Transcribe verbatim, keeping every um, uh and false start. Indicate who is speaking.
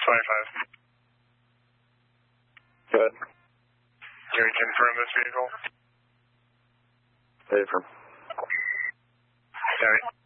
Speaker 1: twenty-five.
Speaker 2: Good.
Speaker 1: Can we confirm this vehicle?
Speaker 2: Affirm.
Speaker 1: Sorry.